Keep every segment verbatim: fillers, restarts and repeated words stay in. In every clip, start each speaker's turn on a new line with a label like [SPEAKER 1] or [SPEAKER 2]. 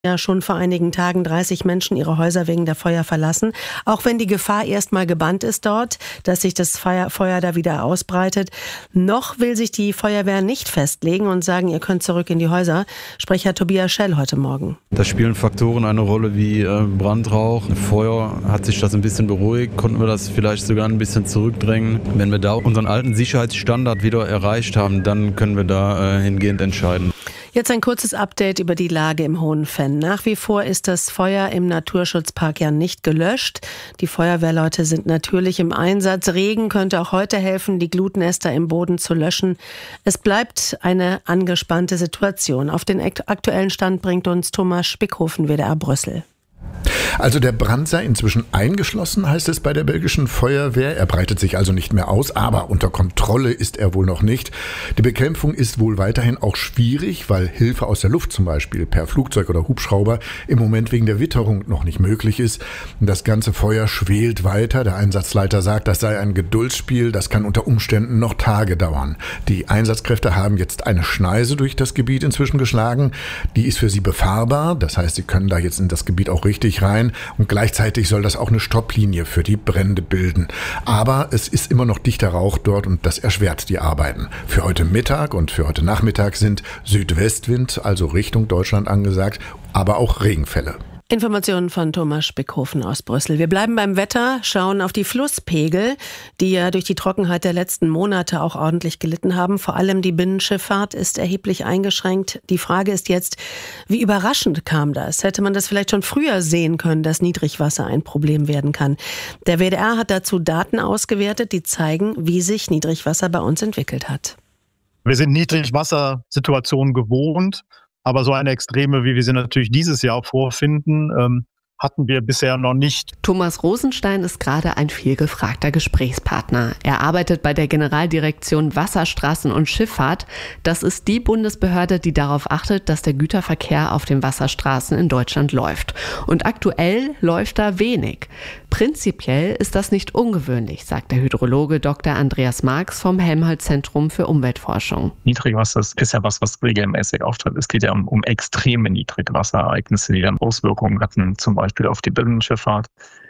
[SPEAKER 1] Ja, schon vor einigen Tagen dreißig Menschen ihre Häuser wegen der Feuer verlassen. Auch wenn die Gefahr erstmal gebannt ist dort, dass sich das Feuer, Feuer da wieder ausbreitet. Noch will sich die Feuerwehr nicht festlegen und sagen, ihr könnt zurück in die Häuser. Sprecher Tobias Schell heute Morgen.
[SPEAKER 2] Da spielen Faktoren eine Rolle wie äh, Brandrauch. Vorher hat sich das ein bisschen beruhigt, konnten wir das vielleicht sogar ein bisschen zurückdrängen. Wenn wir da unseren alten Sicherheitsstandard wieder erreicht haben, dann können wir da äh, hingehend entscheiden.
[SPEAKER 1] Jetzt ein kurzes Update über die Lage im Hohen Venn. Nach wie vor ist das Feuer im Naturschutzpark ja nicht gelöscht. Die Feuerwehrleute sind natürlich im Einsatz. Regen könnte auch heute helfen, die Glutnester im Boden zu löschen. Es bleibt eine angespannte Situation. Auf den aktuellen Stand bringt uns Thomas Spickhofen, W D R Brüssel.
[SPEAKER 3] Also der Brand sei inzwischen eingeschlossen, heißt es bei der belgischen Feuerwehr. Er breitet sich also nicht mehr aus, aber unter Kontrolle ist er wohl noch nicht. Die Bekämpfung ist wohl weiterhin auch schwierig, weil Hilfe aus der Luft zum Beispiel per Flugzeug oder Hubschrauber im Moment wegen der Witterung noch nicht möglich ist. Das ganze Feuer schwelt weiter. Der Einsatzleiter sagt, das sei ein Geduldsspiel, das kann unter Umständen noch Tage dauern. Die Einsatzkräfte haben jetzt eine Schneise durch das Gebiet inzwischen geschlagen. Die ist für sie befahrbar, das heißt, sie können da jetzt in das Gebiet auch richtig rein und gleichzeitig soll das auch eine Stopplinie für die Brände bilden. Aber es ist immer noch dichter Rauch dort und das erschwert die Arbeiten. Für heute Mittag und für heute Nachmittag sind Südwestwind, also Richtung Deutschland angesagt, aber auch Regenfälle.
[SPEAKER 1] Informationen von Thomas Spickhofen aus Brüssel. Wir bleiben beim Wetter, schauen auf die Flusspegel, die ja durch die Trockenheit der letzten Monate auch ordentlich gelitten haben. Vor allem die Binnenschifffahrt ist erheblich eingeschränkt. Die Frage ist jetzt, wie überraschend kam das? Hätte man das vielleicht schon früher sehen können, dass Niedrigwasser ein Problem werden kann? Der W D R hat dazu Daten ausgewertet, die zeigen, wie sich Niedrigwasser bei uns entwickelt hat.
[SPEAKER 4] Wir sind Niedrigwassersituationen gewohnt. Aber so eine Extreme, wie wir sie natürlich dieses Jahr vorfinden, ähm, hatten wir bisher noch nicht.
[SPEAKER 5] Thomas Rosenstein ist gerade ein vielgefragter Gesprächspartner. Er arbeitet bei der Generaldirektion Wasserstraßen und Schifffahrt. Das ist die Bundesbehörde, die darauf achtet, dass der Güterverkehr auf den Wasserstraßen in Deutschland läuft. Und aktuell läuft da wenig. Prinzipiell ist das nicht ungewöhnlich, sagt der Hydrologe Doktor Andreas Marx vom Helmholtz-Zentrum für Umweltforschung.
[SPEAKER 6] Niedrigwasser ist ja was, was regelmäßig auftritt. Es geht ja um, um extreme Niedrigwasserereignisse, die dann Auswirkungen hatten, zum Beispiel auf die Binnenschifffahrt.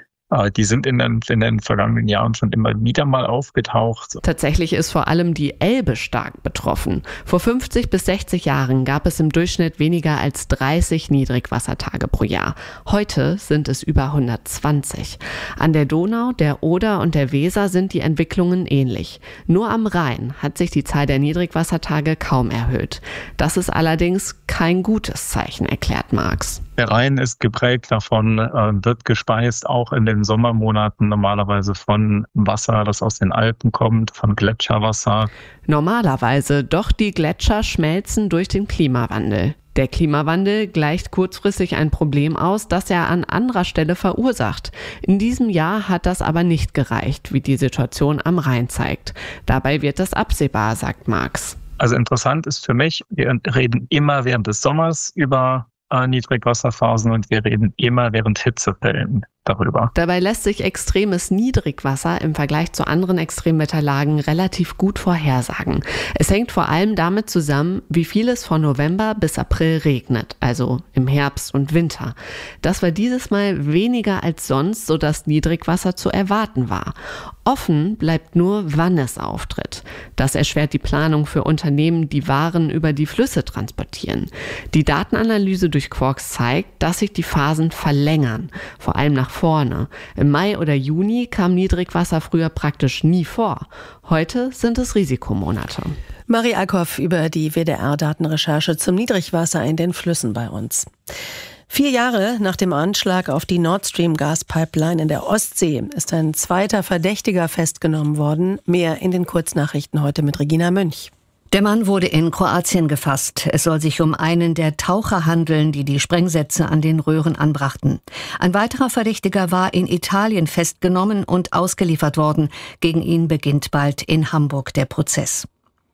[SPEAKER 6] Die sind in den, in den vergangenen Jahren schon immer wieder mal aufgetaucht.
[SPEAKER 5] Tatsächlich ist vor allem die Elbe stark betroffen. Vor fünfzig bis sechzig Jahren gab es im Durchschnitt weniger als dreißig Niedrigwassertage pro Jahr. Heute sind es über hundertzwanzig. An der Donau, der Oder und der Weser sind die Entwicklungen ähnlich. Nur am Rhein hat sich die Zahl der Niedrigwassertage kaum erhöht. Das ist allerdings kein gutes Zeichen, erklärt Marx.
[SPEAKER 6] Der Rhein ist geprägt davon, äh, wird gespeist auch in den Sommermonaten normalerweise von Wasser, das aus den Alpen kommt, von Gletscherwasser.
[SPEAKER 5] Normalerweise, doch die Gletscher schmelzen durch den Klimawandel. Der Klimawandel gleicht kurzfristig ein Problem aus, das er an anderer Stelle verursacht. In diesem Jahr hat das aber nicht gereicht, wie die Situation am Rhein zeigt. Dabei wird es absehbar, sagt Marx.
[SPEAKER 6] Also interessant ist für mich, wir reden immer während des Sommers über Niedrigwasserphasen und wir reden immer während Hitzewellen darüber.
[SPEAKER 5] Dabei lässt sich extremes Niedrigwasser im Vergleich zu anderen Extremwetterlagen relativ gut vorhersagen. Es hängt vor allem damit zusammen, wie viel es von November bis April regnet, also im Herbst und Winter. Das war dieses Mal weniger als sonst, sodass Niedrigwasser zu erwarten war. Offen bleibt nur, wann es auftritt. Das erschwert die Planung für Unternehmen, die Waren über die Flüsse transportieren. Die Datenanalyse durch Quarks zeigt, dass sich die Phasen verlängern, vor allem nach vorne. Im Mai oder Juni kam Niedrigwasser früher praktisch nie vor. Heute sind es Risikomonate.
[SPEAKER 1] Marie Eickhoff über die W D R-Datenrecherche zum Niedrigwasser in den Flüssen bei uns. Vier Jahre nach dem Anschlag auf die Nord Stream Gaspipeline in der Ostsee ist ein zweiter Verdächtiger festgenommen worden. Mehr in den Kurznachrichten heute mit Regina Münch.
[SPEAKER 7] Der Mann wurde in Kroatien gefasst. Es soll sich um einen der Taucher handeln, die die Sprengsätze an den Röhren anbrachten. Ein weiterer Verdächtiger war in Italien festgenommen und ausgeliefert worden. Gegen ihn beginnt bald in Hamburg der Prozess.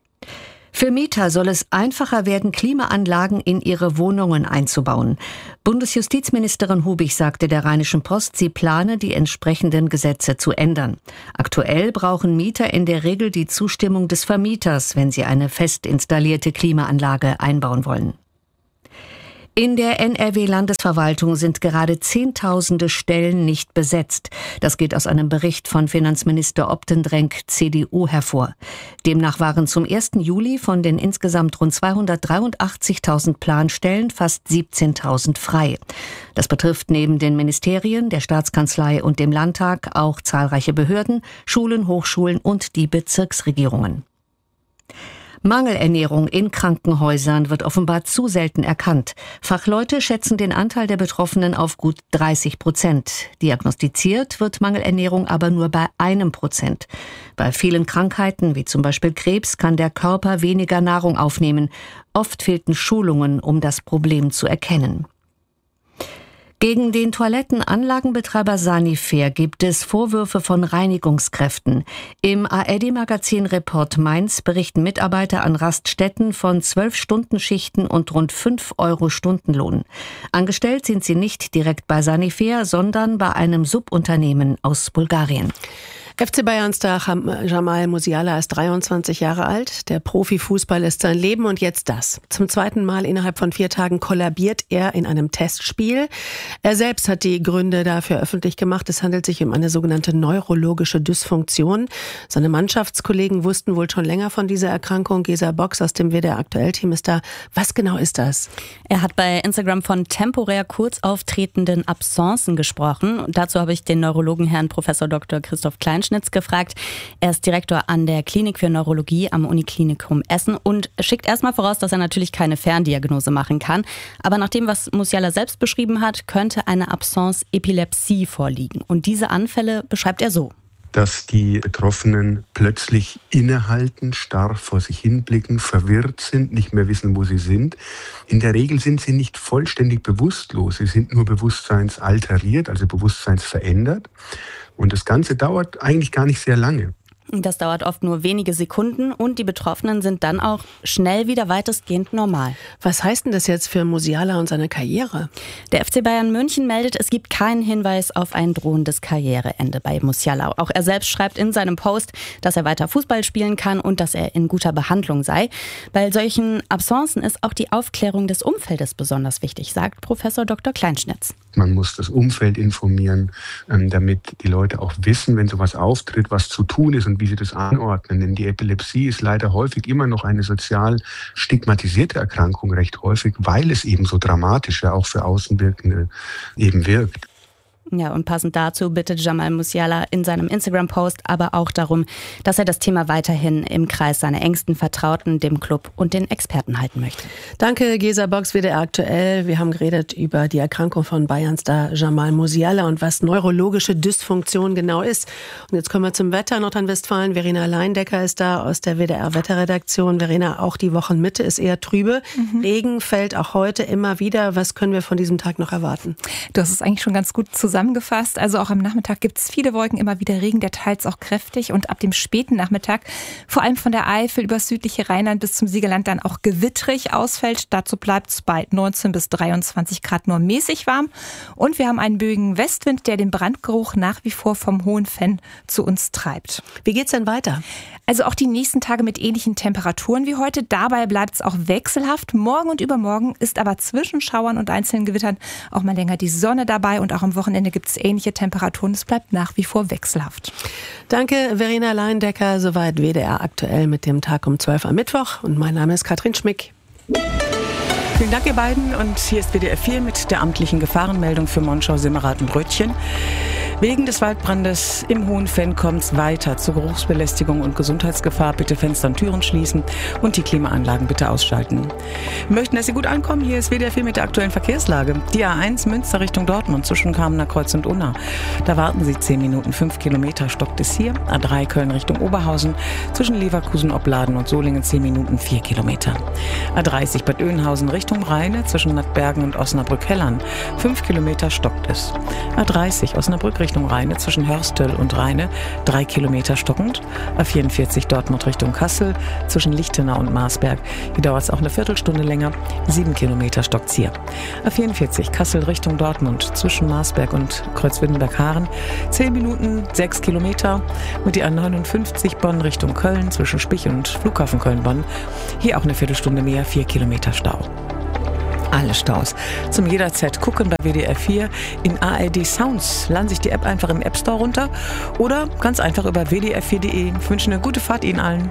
[SPEAKER 7] Für Mieter soll es einfacher werden, Klimaanlagen in ihre Wohnungen einzubauen. Bundesjustizministerin Hubig sagte der Rheinischen Post, sie plane, die entsprechenden Gesetze zu ändern. Aktuell brauchen Mieter in der Regel die Zustimmung des Vermieters, wenn sie eine fest installierte Klimaanlage einbauen wollen. In der N R W-Landesverwaltung sind gerade Zehntausende Stellen nicht besetzt. Das geht aus einem Bericht von Finanzminister Optendrenk, C D U, hervor. Demnach waren zum ersten Juli von den insgesamt rund zweihundertdreiundachtzigtausend Planstellen fast siebzehntausend frei. Das betrifft neben den Ministerien, der Staatskanzlei und dem Landtag auch zahlreiche Behörden, Schulen, Hochschulen und die Bezirksregierungen. Mangelernährung in Krankenhäusern wird offenbar zu selten erkannt. Fachleute schätzen den Anteil der Betroffenen auf gut dreißig Prozent. Diagnostiziert wird Mangelernährung aber nur bei einem Prozent. Bei vielen Krankheiten, wie zum Beispiel Krebs, kann der Körper weniger Nahrung aufnehmen. Oft fehlten Schulungen, um das Problem zu erkennen. Gegen den Toilettenanlagenbetreiber Sanifair gibt es Vorwürfe von Reinigungskräften. Im A R D-Magazin Report Mainz berichten Mitarbeiter an Raststätten von zwölf-Stunden-Schichten und rund fünf Euro Stundenlohn. Angestellt sind sie nicht direkt bei Sanifair, sondern bei einem Subunternehmen aus Bulgarien.
[SPEAKER 1] F C Bayern-Star Jamal Musiala ist dreiundzwanzig Jahre alt. Der Profifußball ist sein Leben und jetzt das. Zum zweiten Mal innerhalb von vier Tagen kollabiert er in einem Testspiel. Er selbst hat die Gründe dafür öffentlich gemacht. Es handelt sich um eine sogenannte neurologische Dysfunktion. Seine Mannschaftskollegen wussten wohl schon länger von dieser Erkrankung. Gesa Box aus dem W D R-Aktuell-Team ist da. Was genau ist das?
[SPEAKER 8] Er hat bei Instagram von temporär kurz auftretenden Absencen gesprochen. Und dazu habe ich den Neurologen Herrn Professor Doktor Christoph Kleinschnitz gefragt. Er ist Direktor an der Klinik für Neurologie am Uniklinikum Essen und schickt erstmal voraus, dass er natürlich keine Ferndiagnose machen kann. Aber nach dem, was Musiala selbst beschrieben hat, könnte eine Absence Epilepsie vorliegen. Und diese Anfälle beschreibt er so.
[SPEAKER 9] Dass die Betroffenen plötzlich innehalten, starr vor sich hinblicken, verwirrt sind, nicht mehr wissen, wo sie sind. In der Regel sind sie nicht vollständig bewusstlos, sie sind nur bewusstseinsalteriert, also bewusstseinsverändert. Und das Ganze dauert eigentlich gar nicht sehr lange.
[SPEAKER 8] Das dauert oft nur wenige Sekunden und die Betroffenen sind dann auch schnell wieder weitestgehend normal.
[SPEAKER 1] Was heißt denn das jetzt für Musiala und seine Karriere?
[SPEAKER 8] Der F C Bayern München meldet, es gibt keinen Hinweis auf ein drohendes Karriereende bei Musiala. Auch er selbst schreibt in seinem Post, dass er weiter Fußball spielen kann und dass er in guter Behandlung sei. Bei solchen Absencen ist auch die Aufklärung des Umfeldes besonders wichtig, sagt Professor Doktor Kleinschnitz.
[SPEAKER 9] Man muss das Umfeld informieren, damit die Leute auch wissen, wenn sowas auftritt, was zu tun ist und wie sie das anordnen. Denn die Epilepsie ist leider häufig immer noch eine sozial stigmatisierte Erkrankung, recht häufig, weil es eben so dramatisch ja auch für Außenwirkende eben wirkt.
[SPEAKER 8] Ja, und passend dazu bittet Jamal Musiala in seinem Instagram-Post aber auch darum, dass er das Thema weiterhin im Kreis seiner engsten Vertrauten, dem Club und den Experten halten möchte.
[SPEAKER 1] Danke, Gesa Box, W D R Aktuell. Wir haben geredet über die Erkrankung von Bayern-Star Jamal Musiala und was neurologische Dysfunktion genau ist. Und jetzt kommen wir zum Wetter. Nordrhein-Westfalen, Verena Leindecker ist da aus der W D R-Wetterredaktion. Verena, auch die Wochenmitte ist eher trübe. Mhm. Regen fällt auch heute immer wieder. Was können wir von diesem Tag noch erwarten?
[SPEAKER 10] Du hast es eigentlich schon ganz gut zusammen Zusammengefasst. Also auch am Nachmittag gibt es viele Wolken, immer wieder Regen, der teils auch kräftig und ab dem späten Nachmittag vor allem von der Eifel über das südliche Rheinland bis zum Siegerland dann auch gewittrig ausfällt. Dazu bleibt es bei neunzehn bis dreiundzwanzig Grad nur mäßig warm und wir haben einen böigen Westwind, der den Brandgeruch nach wie vor vom Hohen Venn zu uns treibt.
[SPEAKER 1] Wie geht's denn weiter?
[SPEAKER 10] Also auch die nächsten Tage mit ähnlichen Temperaturen wie heute. Dabei bleibt es auch wechselhaft. Morgen und übermorgen ist aber zwischen Schauern und einzelnen Gewittern auch mal länger die Sonne dabei und auch am Wochenende gibt es ähnliche Temperaturen. Es bleibt nach wie vor wechselhaft.
[SPEAKER 1] Danke, Verena Leindecker. Soweit W D R Aktuell mit dem Tag um zwölf am Mittwoch. Und mein Name ist Katrin Schmick.
[SPEAKER 11] Vielen Dank, ihr beiden. Und hier ist W D R vier mit der amtlichen Gefahrenmeldung für Monschau-Simmerath-Brötchen. Wegen des Waldbrandes im Hohen Venn kommt es weiter zur Geruchsbelästigung und Gesundheitsgefahr. Bitte Fenster und Türen schließen und die Klimaanlagen bitte ausschalten. Wir möchten, dass Sie gut ankommen. Hier ist W D R vier mit der aktuellen Verkehrslage. Die A eins Münster Richtung Dortmund zwischen Kamener Kreuz und Unna. Da warten Sie zehn Minuten, fünf Kilometer stockt es hier. A drei Köln Richtung Oberhausen zwischen Leverkusen, Opladen und Solingen zehn Minuten, vier Kilometer. A dreißig Bad Oeynhausen Richtung Rheine zwischen Nattbergen und Osnabrück-Hellern. fünf Kilometer stockt es. A dreißig Osnabrück Richtung Rheine zwischen Hörstel und Rheine, drei Kilometer stockend. A vierundvierzig Dortmund Richtung Kassel zwischen Lichtenau und Marsberg. Hier dauert es auch eine Viertelstunde länger, sieben Kilometer stockt es hier. A vierundvierzig Kassel Richtung Dortmund zwischen Marsberg und Kreuzwittenberg-Haaren, zehn Minuten, sechs Kilometer. Und die A neunundfünfzig Bonn Richtung Köln zwischen Spich und Flughafen Köln-Bonn. Hier auch eine Viertelstunde mehr, vier Kilometer Stau. alle Staus zum jederzeit gucken bei W D R vier in A R D Sounds. Laden sich die App einfach im App Store runter oder ganz einfach über w d r vier punkt d e. Ich wünsche eine gute Fahrt Ihnen allen.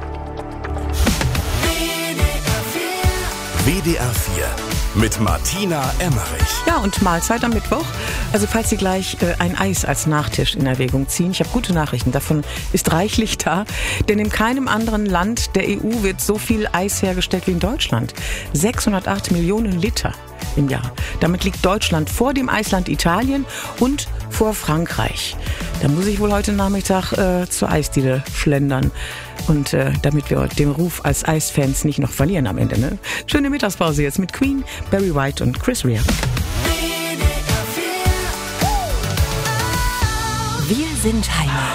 [SPEAKER 12] W D R vier mit Martina Emmerich.
[SPEAKER 11] Ja, und Mahlzeit am Mittwoch. Also falls Sie gleich äh, ein Eis als Nachtisch in Erwägung ziehen, ich habe gute Nachrichten, davon ist reichlich da. Denn in keinem anderen Land der E U wird so viel Eis hergestellt wie in Deutschland. sechshundertacht Millionen Liter im Jahr. Damit liegt Deutschland vor dem Eisland Italien und vor Frankreich. Da muss ich wohl heute Nachmittag äh, zur Eisdiele schlendern. Und äh, damit wir den Ruf als Eisfans nicht noch verlieren am Ende. Ne? Schöne Mittagspause jetzt mit Queen, Barry White und Chris Rea.
[SPEAKER 13] Wir sind Heimat.